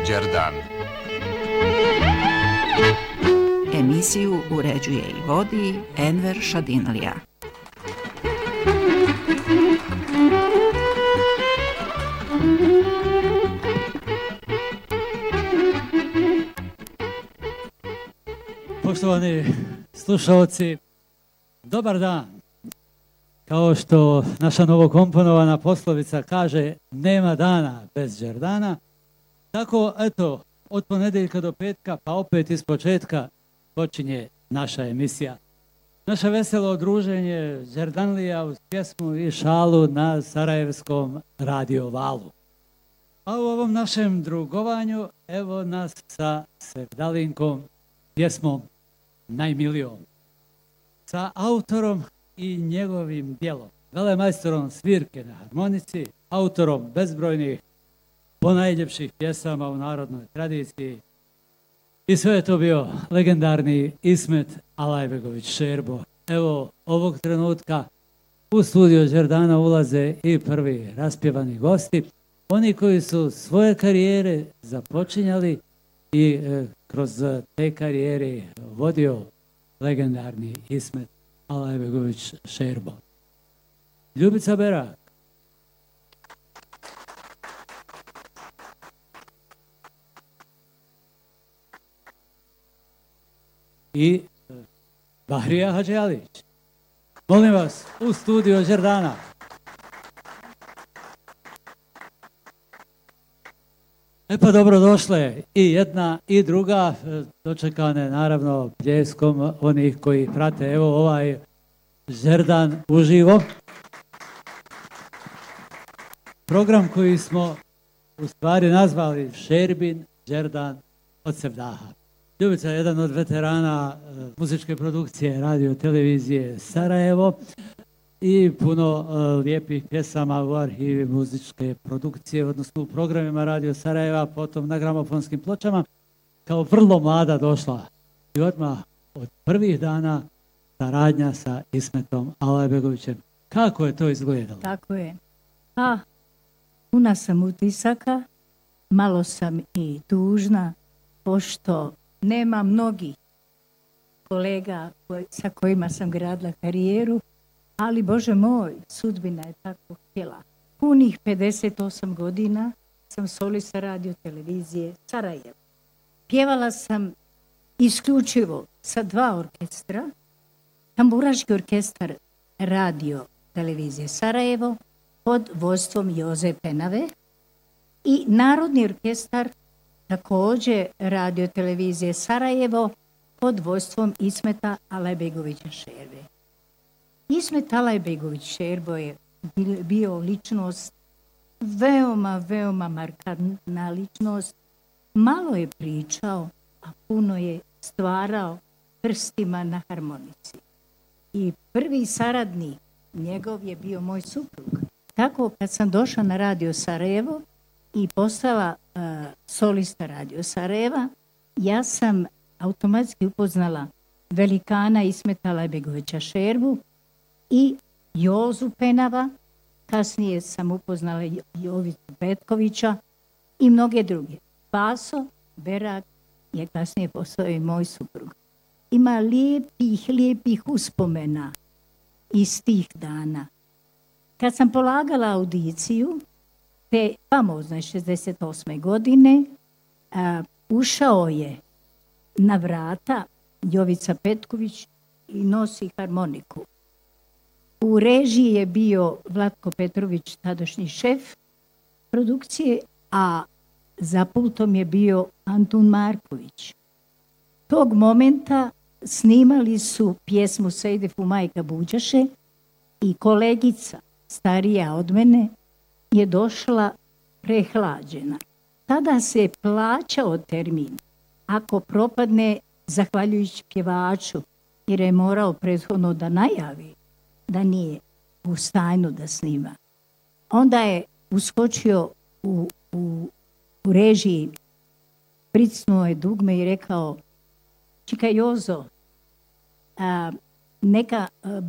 Đerdan. Emisiju uređuje i vodi Enver Šadinlija. Poštovani slušalci, dobar dan. Kao što naša novokomponovana poslovica kaže, nema dana bez Đerdana, tako eto, od ponedjeljka do petka, pa opet iz početka počinje naša emisija. Naše veselo druženje Đerdanlija uz pjesmu i šalu na Sarajevskom radio valu. A u ovom našem drugovanju evo nas sa Sevdalinkom, pjesmom Najmilijom, sa autorom i njegovim djelom, velemajstorom svirke na harmonici, autorom bezbrojnih ponajljepših pjesama u narodnoj tradiciji. I sve je to bio legendarni Ismet Alajbegović Šerbo. Evo, ovog trenutka u studio Đerdana ulaze i prvi raspjevani gosti, oni koji su svoje karijere započinjali i kroz te karijere vodio legendarni Ismet Alajbegović Šerbo. Ljubica Berak, i Bahrija Hadžialić. Molim vas, u studio Đerdana. E pa dobrodošle i jedna i druga, dočekane naravno pljeskom onih koji prate evo ovaj Đerdan uživo. Program koji smo u stvari nazvali Šerbin Đerdan od Sevdaha. Ljubica je jedan od veterana muzičke produkcije radio televizije Sarajevo i puno lijepih pjesama u arhivi muzičke produkcije, odnosno u programima radio Sarajeva, potom na gramofonskim pločama. Kao vrlo mlada došla i odmah od prvih dana saradnja sa Ismetom Alajbegovićem. Kako je to izgledalo? Tako je. Pa, puna sam utisaka, malo sam i tužna, pošto nema mnogih kolega sa kojima sam gradila karijeru, ali Bože moj, sudbina je tako htjela. Punih 58 godina sam solista radio televizije Sarajevo. Pjevala sam isključivo sa 2 orkestra, Tamburaški orkestar radio televizije Sarajevo pod vodstvom Joze Penave i Narodni orkestar također radio televizije Sarajevo pod vodstvom Ismeta Alajbegovića Šerbe. Ismet Alajbegović Šerbo je bio ličnost, veoma markantna ličnost. Malo je pričao, a puno je stvarao prstima na harmonici. I prvi saradnik njegov je bio moj suprug. Tako kad sam došla na radio Sarajevo i postala solista radio Sarajeva, ja sam automatski upoznala velikana Ismeta Alajbegovića Šerbu i Jozu Penava, kasnije sam upoznala Jovicu Petkovića i mnoge druge. Paso Berak je kasnije postao i moj suprug. Ima lijepih uspomena iz tih dana. Kad sam polagala audiciju, te famozne 68. godine, ušao je na vrata Jovica Petković i nosi harmoniku. U režiji je bio Vlatko Petrović, tadašnji šef produkcije, a za pultom je bio Antun Marković. Tog momenta snimali su pjesmu Sejdefu Majka Buđaše i kolegica, starija od mene, je došla prehlađena. Tada se plaćao termin. Ako propadne, zahvaljujući pjevaču, jer je morao prethodno da najavi da nije u stanju da snima. Onda je uskočio u režiji, pricnuo je dugme i rekao: "Čekaj Jozo, neka